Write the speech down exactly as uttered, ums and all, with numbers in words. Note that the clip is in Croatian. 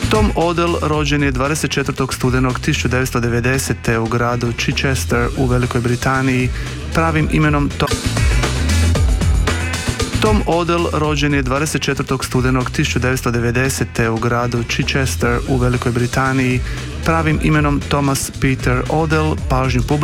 Tom Odell rođen je dvadeset četvrtog studenog tisuću devetsto devedesete. u gradu Chichester u Velikoj Britaniji. Pravim imenom Tom... Tom Odell rođen je dvadeset četvrtog studenog tisuću devetsto devedesete. u gradu Chichester u Velikoj Britaniji. Pravim imenom Thomas Peter Odell. Pažnju publike.